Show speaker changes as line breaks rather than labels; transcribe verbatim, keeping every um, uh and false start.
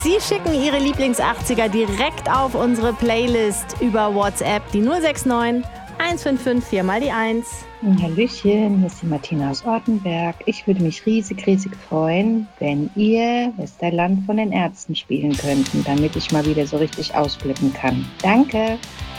Sie schicken Ihre Lieblings-achtziger direkt auf unsere Playlist über WhatsApp, die null sechs neun, eins fünf fünf, vier mal die eins.
Hallöchen, hier ist die Martina aus Ortenberg. Ich würde mich riesig, riesig freuen, wenn ihr Westerland von den Ärzten spielen könnten, damit ich mal wieder so richtig ausflippen kann. Danke!